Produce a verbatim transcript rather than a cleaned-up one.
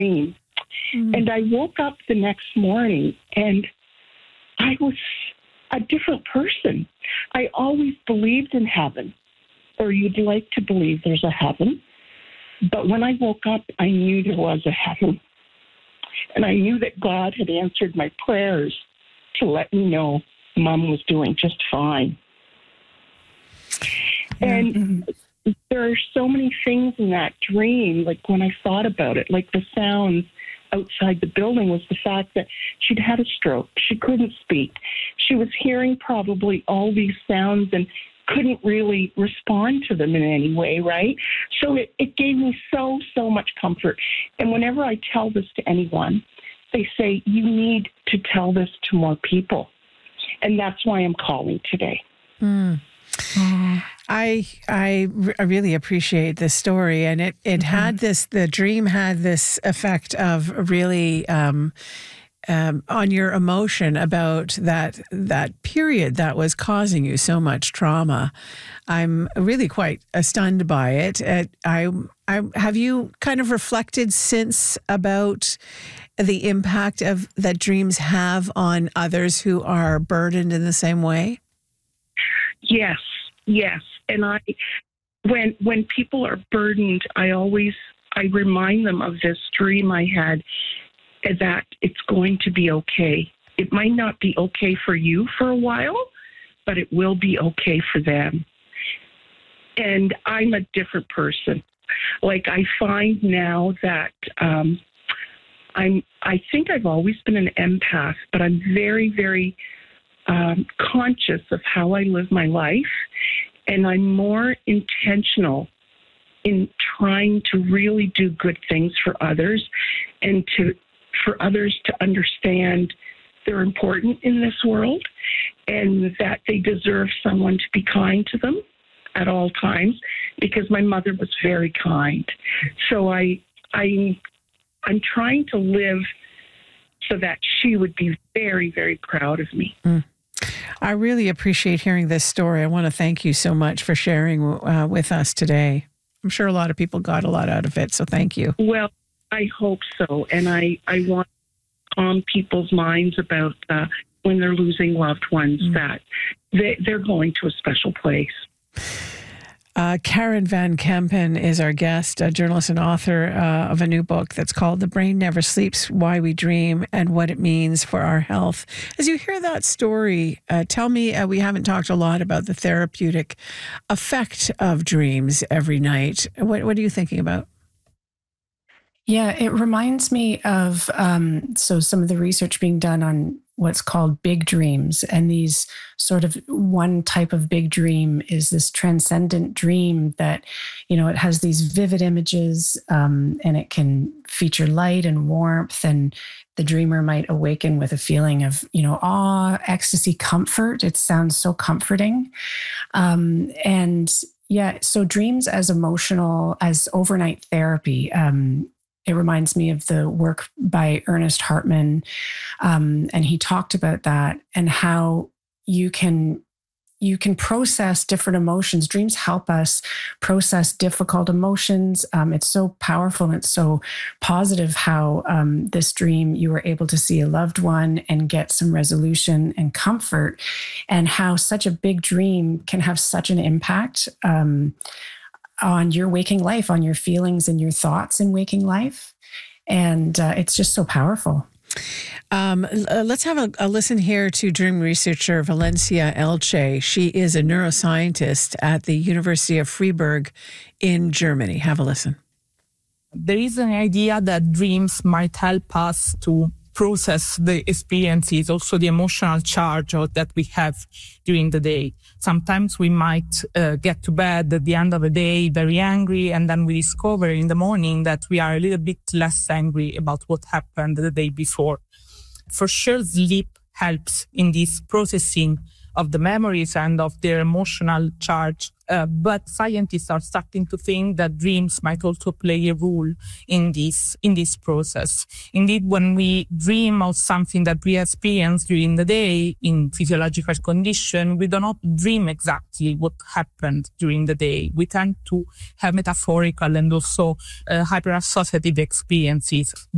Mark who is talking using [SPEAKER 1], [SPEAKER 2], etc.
[SPEAKER 1] dream. Mm. And I woke up the next morning and I was a different person. I always believed in heaven, or you'd like to believe there's a heaven. But when I woke up, I knew there was a heaven. And I knew that God had answered my prayers to let me know Mom was doing just fine. And mm-hmm. there are so many things in that dream, like when I thought about it, like the sounds outside the building was the fact that she'd had a stroke. She couldn't speak. She was hearing probably all these sounds and couldn't really respond to them in any way, right? So it, it gave me so, so much comfort. And whenever I tell this to anyone, they say, you need to tell this to more people. And that's why I'm calling today.
[SPEAKER 2] Mm. Oh. I I I really appreciate this story, and it it mm-hmm. had this. The dream had this effect of really um, um, on your emotion about that that period that was causing you so much trauma. I'm really quite stunned by it. it I I have you kind of reflected since about the impact of that dreams have on others who are burdened in the same way?
[SPEAKER 1] Yes. Yes, and I, when when people are burdened, I always I remind them of this dream I had, that it's going to be okay. It might not be okay for you for a while, but it will be okay for them. And I'm a different person. Like I find now that um, I'm. I think I've always been an empath, but I'm very, very um, conscious of how I live my life. And I'm more intentional in trying to really do good things for others and to for others to understand they're important in this world and that they deserve someone to be kind to them at all times, because my mother was very kind. So I, I, I'm trying to live so that she would be very, very proud of me.
[SPEAKER 2] Mm. I really appreciate hearing this story. I want to thank you so much for sharing uh, with us today. I'm sure a lot of people got a lot out of it, so thank you.
[SPEAKER 1] Well, I hope so. And I, I want to calm people's minds about uh, when they're losing loved ones, mm. that they, they're going to a special place.
[SPEAKER 2] Uh, Karen Van Kempen is our guest, a journalist and author uh, of a new book that's called The Brain Never Sleeps, Why We Dream and What It Means for Our Health. As you hear that story, uh, tell me, uh, we haven't talked a lot about the therapeutic effect of dreams every night. What, what are you thinking about?
[SPEAKER 3] Yeah, it reminds me of um, so some of the research being done on what's called big dreams. And these sort of one type of big dream is this transcendent dream that, you know, it has these vivid images um, and it can feature light and warmth, and the dreamer might awaken with a feeling of, you know, awe, ecstasy, comfort. It sounds so comforting. Um, and yeah, so dreams as emotional, as overnight therapy. Um, It reminds me of the work by Ernest Hartman. Um, and he talked about that and how you can you can process different emotions. Dreams help us process difficult emotions. Um, it's so powerful and it's so positive how um, this dream, you were able to see a loved one and get some resolution and comfort, and how such a big dream can have such an impact um, on your waking life, on your feelings and your thoughts in waking life. And uh, it's just so powerful.
[SPEAKER 2] Um, let's have a, a listen here to dream researcher Valencia Elche. She is a neuroscientist at the University of Freiburg in Germany. Have a listen.
[SPEAKER 4] There is an idea that dreams might help us to process the experiences, also the emotional charge that we have during the day. Sometimes we might uh, get to bed at the end of the day very angry, and then we discover in the morning that we are a little bit less angry about what happened the day before. For sure, sleep helps in this processing of the memories and of their emotional charge. Uh, but scientists are starting to think that dreams might also play a role in this in this process. Indeed, when we dream of something that we experience during the day in physiological condition, we do not dream exactly what happened during the day. We tend to have metaphorical and also uh, hyperassociative experiences.